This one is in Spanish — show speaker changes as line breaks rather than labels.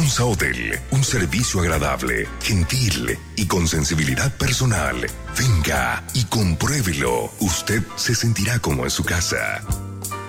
Gonza Hotel, un servicio agradable, gentil y con sensibilidad personal. Venga y compruébelo. Usted se sentirá como en su casa.